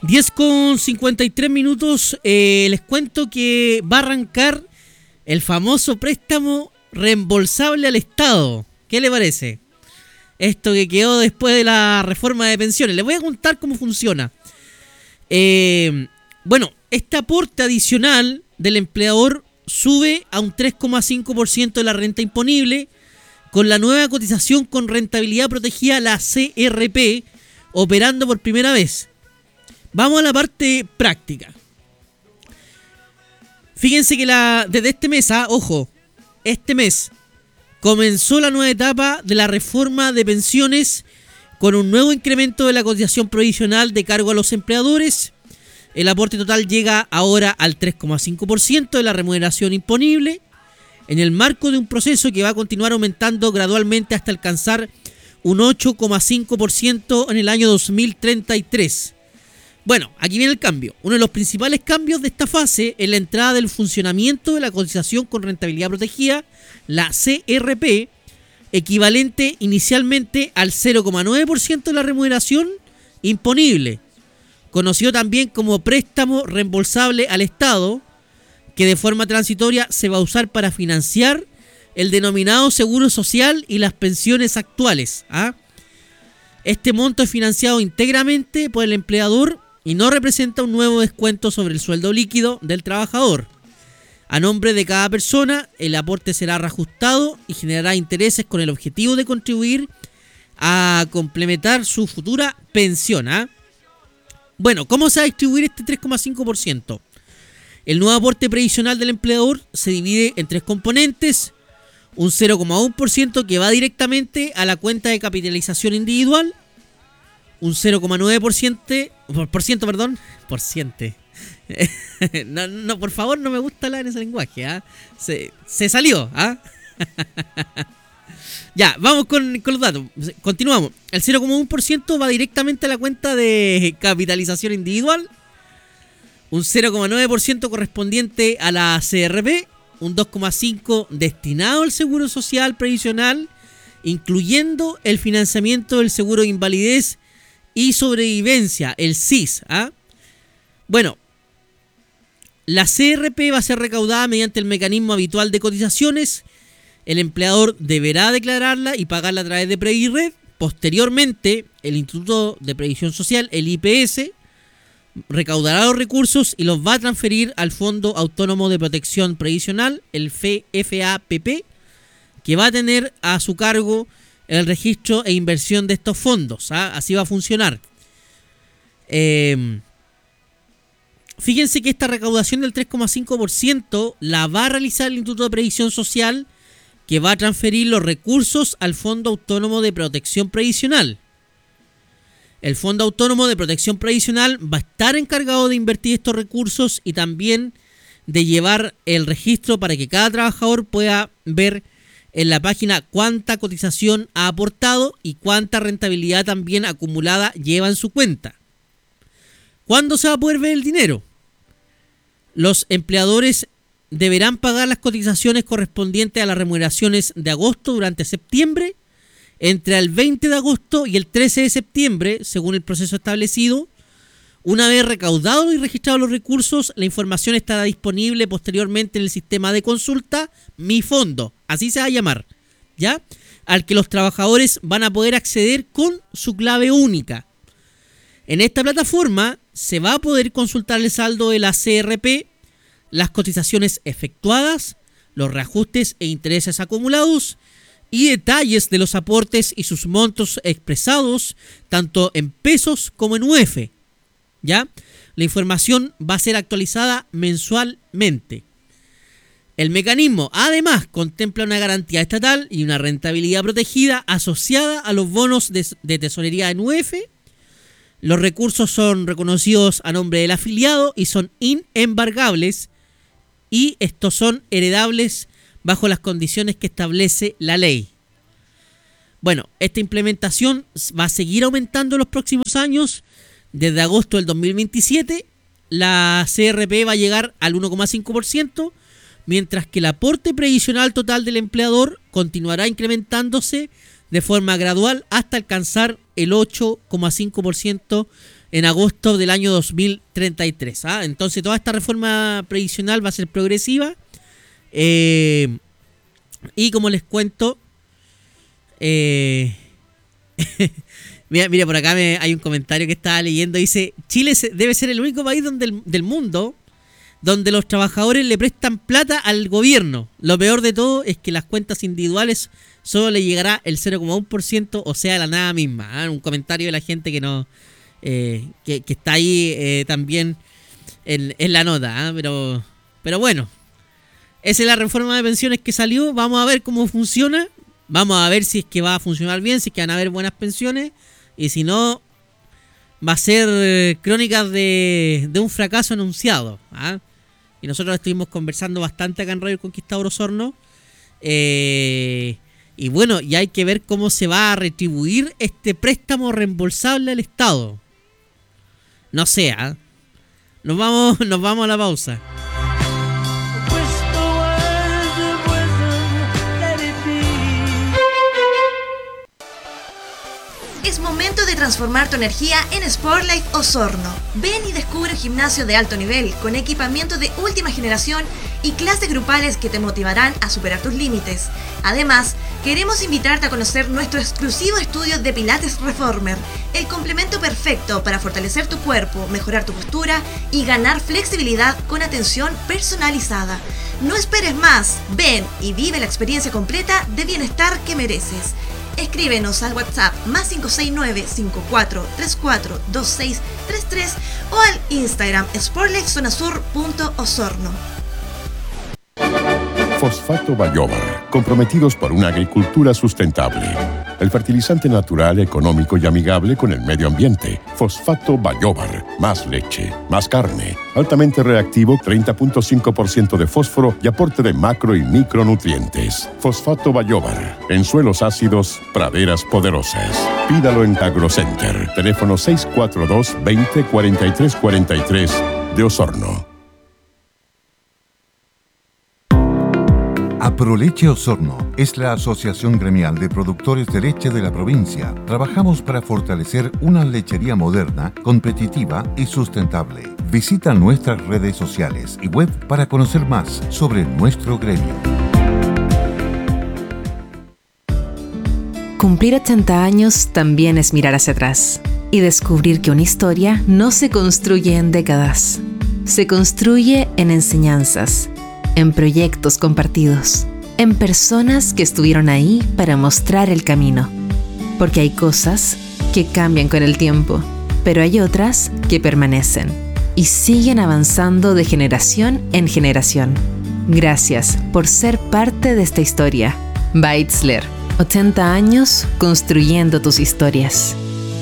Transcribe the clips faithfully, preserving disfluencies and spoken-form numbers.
diez con cincuenta y tres minutos. Eh, les cuento que va a arrancar el famoso préstamo reembolsable al Estado. ¿Qué le parece? Esto que quedó después de la reforma de pensiones. Les voy a contar cómo funciona. Eh, bueno, este aporte adicional del empleador sube a un tres coma cinco por ciento de la renta imponible con la nueva cotización con rentabilidad protegida, la C R P, operando por primera vez. Vamos a la parte práctica. Fíjense que la, desde este mes, ah, ojo, este mes comenzó la nueva etapa de la reforma de pensiones con un nuevo incremento de la cotización provisional de cargo a los empleadores. El aporte total llega ahora al tres coma cinco por ciento de la remuneración imponible, en el marco de un proceso que va a continuar aumentando gradualmente hasta alcanzar un ocho coma cinco por ciento en el año dos mil treinta y tres. Bueno, aquí viene el cambio. Uno de los principales cambios de esta fase es la entrada del funcionamiento de la cotización con rentabilidad protegida, la C R P, equivalente inicialmente al cero coma nueve por ciento de la remuneración imponible, conocido también como préstamo reembolsable al Estado, que de forma transitoria se va a usar para financiar el denominado seguro social y las pensiones actuales. ¿ah? Este monto es financiado íntegramente por el empleador y no representa un nuevo descuento sobre el sueldo líquido del trabajador. A nombre de cada persona, el aporte será reajustado y generará intereses con el objetivo de contribuir a complementar su futura pensión. ¿ah? Bueno, ¿cómo se va a distribuir este tres coma cinco por ciento? El nuevo aporte previsional del empleador se divide en tres componentes. Un cero coma uno por ciento que va directamente a la cuenta de capitalización individual. Un cero coma nueve por ciento, por, por ciento, perdón, por ciento. no, no, por favor, no me gusta hablar en ese lenguaje. ¿ah? Se, se salió. ¿ah? Ya, vamos con, con los datos. Continuamos. El cero coma uno por ciento va directamente a la cuenta de capitalización individual. Un cero coma nueve por ciento correspondiente a la C R P. Un dos coma cinco por ciento destinado al seguro social previsional, incluyendo el financiamiento del seguro de invalidez y sobrevivencia, el S I S. ¿ah? Bueno, la C R P va a ser recaudada mediante el mecanismo habitual de cotizaciones. El empleador deberá declararla y pagarla a través de Previred. Posteriormente, el Instituto de Previsión Social, el I P S, recaudará los recursos y los va a transferir al Fondo Autónomo de Protección Previsional, el F A P P, que va a tener a su cargo el registro e inversión de estos fondos. ¿ah? Así va a funcionar. Eh, fíjense que esta recaudación del tres coma cinco por ciento la va a realizar el Instituto de Previsión Social, que va a transferir los recursos al Fondo Autónomo de Protección Previsional. El Fondo Autónomo de Protección Previsional va a estar encargado de invertir estos recursos y también de llevar el registro para que cada trabajador pueda ver en la página cuánta cotización ha aportado y cuánta rentabilidad también acumulada lleva en su cuenta. ¿Cuándo se va a poder ver el dinero? Los empleadores deberán pagar las cotizaciones correspondientes a las remuneraciones de agosto durante septiembre, entre el veinte de agosto y el trece de septiembre, según el proceso establecido. Una vez recaudados y registrados los recursos, la información estará disponible posteriormente en el sistema de consulta Mi Fondo, así se va a llamar, ¿ya? Al que los trabajadores van a poder acceder con su clave única. En esta plataforma se va a poder consultar el saldo de la C R P, las cotizaciones efectuadas, los reajustes e intereses acumulados y detalles de los aportes y sus montos expresados tanto en pesos como en U F. ¿Ya? La información va a ser actualizada mensualmente. El mecanismo además contempla una garantía estatal y una rentabilidad protegida asociada a los bonos de, de tesorería en U F. Los recursos son reconocidos a nombre del afiliado y son inembargables, y estos son heredables bajo las condiciones que establece la ley. Bueno, esta implementación va a seguir aumentando en los próximos años. Desde agosto del dos mil veintisiete, la C R P va a llegar al uno coma cinco por ciento, mientras que el aporte previsional total del empleador continuará incrementándose de forma gradual hasta alcanzar el ocho coma cinco por ciento en agosto del año dos mil treinta y tres. ¿ah? Entonces toda esta reforma previsional va a ser progresiva. Eh, y como les cuento, eh, mira, mira, por acá me, hay un comentario que estaba leyendo. Dice, Chile se, debe ser el único país donde el, del mundo donde los trabajadores le prestan plata al gobierno. Lo peor de todo es que las cuentas individuales solo le llegará el cero coma uno por ciento, o sea, la nada misma. ¿eh? Un comentario de la gente que no eh, que, que está ahí eh, también en, en la nota. ¿eh? Pero, pero bueno, esa es la reforma de pensiones que salió. Vamos a ver cómo funciona. Vamos a ver si es que va a funcionar bien, si es que van a haber buenas pensiones. Y si no, va a ser eh, crónicas de, de un fracaso anunciado. ¿eh? Y nosotros estuvimos conversando bastante acá en Radio El Conquistador Osorno. Eh, y bueno, ya hay que ver cómo se va a retribuir este préstamo reembolsable al Estado. No sé, ¿eh? Nos vamos, nos vamos a la pausa. Es momento de transformar tu energía en Sportlife Osorno. Ven y descubre un gimnasio de alto nivel con equipamiento de última generación y clases grupales que te motivarán a superar tus límites. Además, queremos invitarte a conocer nuestro exclusivo estudio de Pilates Reformer, el complemento perfecto para fortalecer tu cuerpo, mejorar tu postura y ganar flexibilidad con atención personalizada. No esperes más, ven y vive la experiencia completa de bienestar que mereces. Escríbenos al WhatsApp más cinco seis nueve, cinco cuatro tres cuatro, dos seis tres tres o al Instagram sportlifezonasur punto osorno. Fosfato Bayobar, comprometidos por una agricultura sustentable. El fertilizante natural, económico y amigable con el medio ambiente. Fosfato Bayobar, más leche, más carne, altamente reactivo, treinta punto cinco por ciento de fósforo y aporte de macro y micronutrientes. Fosfato Bayobar, en suelos ácidos, praderas poderosas. Pídalo en AgroCenter, teléfono seis cuatro dos, veinte, cuarenta y tres cuarenta y tres de Osorno. Aproleche Osorno es la asociación gremial de productores de leche de la provincia. Trabajamos para fortalecer una lechería moderna, competitiva y sustentable. Visita nuestras redes sociales y web para conocer más sobre nuestro gremio. Cumplir ochenta años también es mirar hacia atrás y descubrir que una historia no se construye en décadas. Se construye en enseñanzas, en proyectos compartidos, en personas que estuvieron ahí para mostrar el camino. Porque hay cosas que cambian con el tiempo, pero hay otras que permanecen y siguen avanzando de generación en generación. Gracias por ser parte de esta historia. Beitzler, ochenta años construyendo tus historias.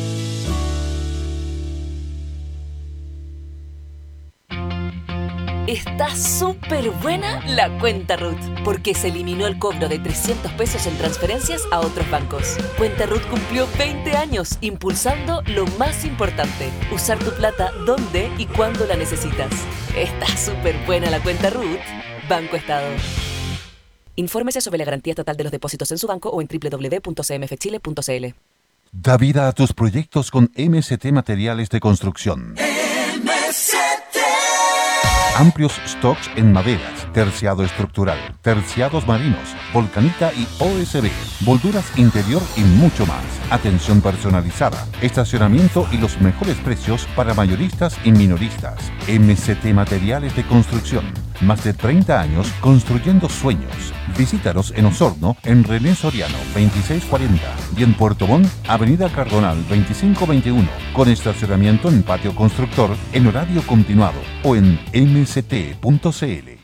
Está súper buena la cuenta R U T, porque se eliminó el cobro de trescientos pesos en transferencias a otros bancos. Cuenta R U T cumplió veinte años impulsando lo más importante, usar tu plata donde y cuando la necesitas. Está súper buena la cuenta R U T. Banco Estado. Infórmese sobre la garantía estatal de los depósitos en su banco o en doble u doble u doble u punto c m f chile punto c l. Da vida a tus proyectos con M S T Materiales de Construcción. M S T. Amplios stocks en maderas, terciado estructural, terciados marinos, volcanita y O S B, molduras interior y mucho más. Atención personalizada, estacionamiento y los mejores precios para mayoristas y minoristas. M S T Materiales de Construcción. Más de treinta años construyendo sueños. Visítanos en Osorno, en René Soriano veintiséis cuarenta y en Puerto Montt, Avenida Cardonal veinticinco veintiuno, con estacionamiento en patio constructor en horario continuado o en m s t punto c l.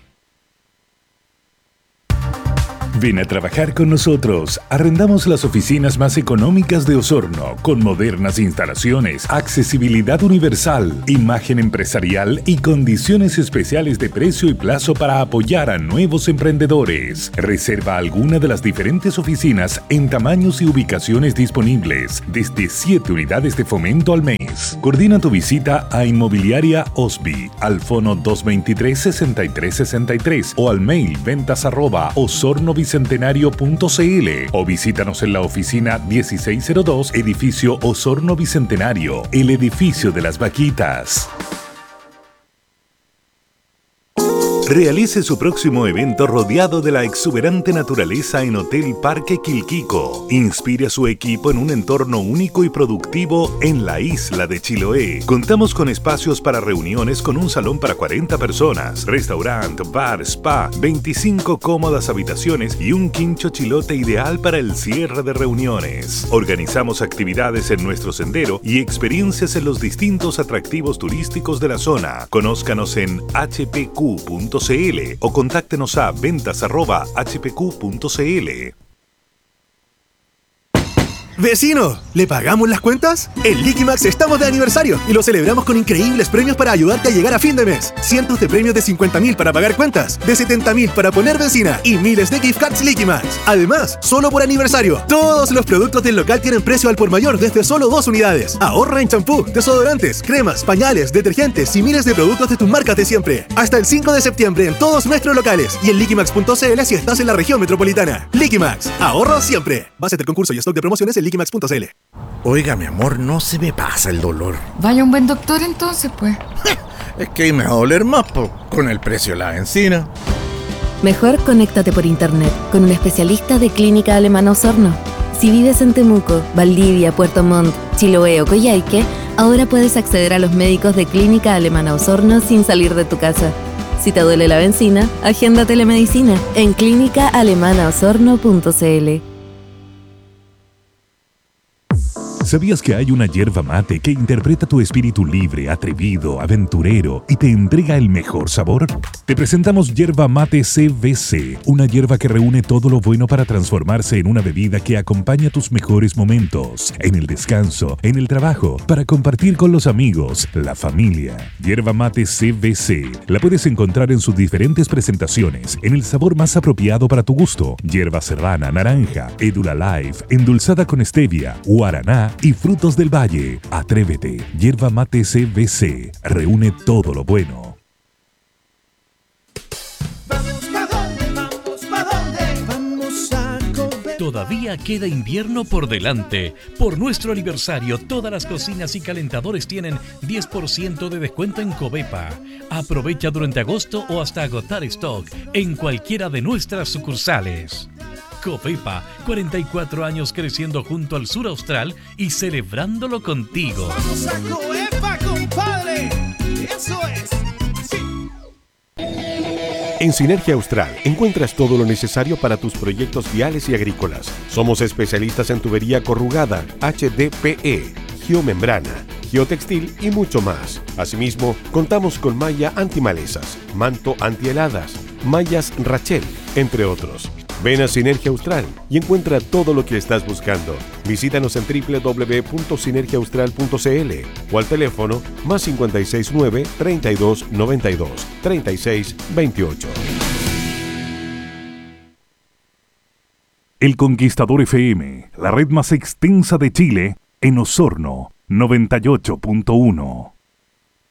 Ven a trabajar con nosotros. Arrendamos las oficinas más económicas de Osorno, con modernas instalaciones, accesibilidad universal, imagen empresarial y condiciones especiales de precio y plazo para apoyar a nuevos emprendedores. Reserva alguna de las diferentes oficinas en tamaños y ubicaciones disponibles, desde siete unidades de fomento al mes. Coordina tu visita a Inmobiliaria Osby al fono dos dos tres, seis tres seis tres o al mail ventas arroba osorno bicentenario punto c l o visítanos en la oficina dieciséis cero dos, edificio Osorno Bicentenario, el edificio de las vaquitas. Realice su próximo evento rodeado de la exuberante naturaleza en Hotel Parque Quilquico. Inspire a su equipo en un entorno único y productivo en la isla de Chiloé. Contamos con espacios para reuniones con un salón para cuarenta personas, restaurante, bar, spa, veinticinco cómodas habitaciones y un quincho chilote ideal para el cierre de reuniones. Organizamos actividades en nuestro sendero y experiencias en los distintos atractivos turísticos de la zona. Conózcanos en h p q punto c l o contáctenos a ventas arroba h p q punto c l. ¡Vecino! ¿Le pagamos las cuentas? En Liquimax estamos de aniversario y lo celebramos con increíbles premios para ayudarte a llegar a fin de mes. Cientos de premios de cincuenta mil para pagar cuentas, de setenta mil para poner benzina y miles de gift cards Liquimax. Además, solo por aniversario, todos los productos del local tienen precio al por mayor desde solo dos unidades. Ahorra en champú, desodorantes, cremas, pañales, detergentes y miles de productos de tus marcas de siempre. Hasta el cinco de septiembre en todos nuestros locales y en liquimax punto c l si estás en la región metropolitana. Liquimax, ahorro siempre. Base del concurso y stock de promociones en liquimax punto c l. Oiga, mi amor, no se me pasa el dolor. Vaya un buen doctor entonces, pues. Es que me va a doler más, po, con el precio de la benzina. Mejor conéctate por internet con un especialista de Clínica Alemana Osorno. Si vives en Temuco, Valdivia, Puerto Montt, Chiloé o Coyhaique, ahora puedes acceder a los médicos de Clínica Alemana Osorno sin salir de tu casa. Si te duele la benzina, agenda telemedicina en clínica alemana osorno punto c l. ¿Sabías que hay una yerba mate que interpreta tu espíritu libre, atrevido, aventurero y te entrega el mejor sabor? Te presentamos Yerba Mate C V C, una yerba que reúne todo lo bueno para transformarse en una bebida que acompaña tus mejores momentos, en el descanso, en el trabajo, para compartir con los amigos, la familia. Yerba Mate C V C la puedes encontrar en sus diferentes presentaciones, en el sabor más apropiado para tu gusto: yerba serrana, naranja, Edula Life, endulzada con stevia, guaraná y frutos del valle. Atrévete. Yerba Mate C V C reúne todo lo bueno. Vamos pa' dónde, vamos pa' dónde, vamos a comer. Todavía queda invierno por delante. Por nuestro aniversario, todas las cocinas y calentadores tienen diez por ciento de descuento en Covepa. Aprovecha durante agosto o hasta agotar stock en cualquiera de nuestras sucursales. Covepa, cuarenta y cuatro años creciendo junto al sur austral y celebrándolo contigo. Vamos a Covepa, compadre. Eso es. Sí. En Sinergia Austral encuentras todo lo necesario para tus proyectos viales y agrícolas. Somos especialistas en tubería corrugada, H D P E, geomembrana, geotextil y mucho más. Asimismo, contamos con malla antimalezas, manto antiheladas, mallas Rachel, entre otros. Ven a Sinergia Austral y encuentra todo lo que estás buscando. Visítanos en doble u doble u doble u punto sinergia austral punto c l o al teléfono más cinco seis nueve, treinta y dos, noventa y dos, treinta y seis, veintiocho. El Conquistador F M, la red más extensa de Chile, en Osorno, noventa y ocho punto uno.